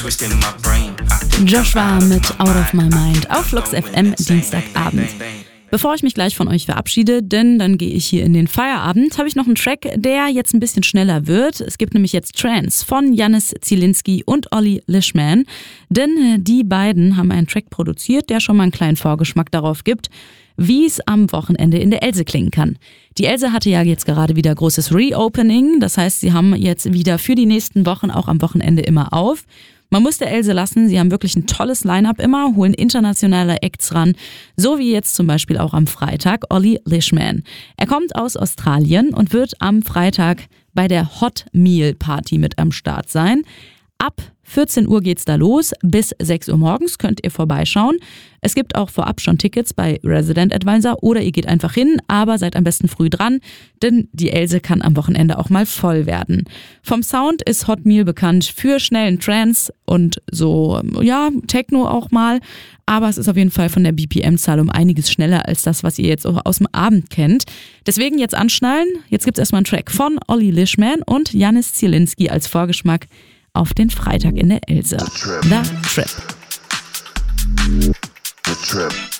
Joshua mit Out of My Mind auf Flux FM Dienstagabend. Bevor ich mich gleich von euch verabschiede, denn dann gehe ich hier in den Feierabend, habe ich noch einen Track, der jetzt ein bisschen schneller wird. Es gibt nämlich jetzt Trance von Janis Zielinski und Olli Lischman. Denn die beiden haben einen Track produziert, der schon mal einen kleinen Vorgeschmack darauf gibt, wie es am Wochenende in der Else klingen kann. Die Else hatte ja jetzt gerade wieder großes Reopening. Das heißt, sie haben jetzt wieder für die nächsten Wochen auch am Wochenende immer auf. Man muss der Else lassen, sie haben wirklich ein tolles Line-Up immer, holen internationale Acts ran, so wie jetzt zum Beispiel auch am Freitag Olli Lischman. Er kommt aus Australien und wird am Freitag bei der Hot Meal Party mit am Start sein. Ab 14 Uhr geht's da los, bis 6 Uhr morgens könnt ihr vorbeischauen. Es gibt auch vorab schon Tickets bei Resident Advisor oder ihr geht einfach hin, aber seid am besten früh dran, denn die Else kann am Wochenende auch mal voll werden. Vom Sound ist Hot Meal bekannt für schnellen Trance und so, ja, Techno auch mal, aber es ist auf jeden Fall von der BPM-Zahl um einiges schneller als das, was ihr jetzt auch aus dem Abend kennt. Deswegen jetzt anschnallen, jetzt gibt's erstmal einen Track von Olli Lischman und Janis Zielinski als Vorgeschmack auf den Freitag in der Else. The Trip. The Trip.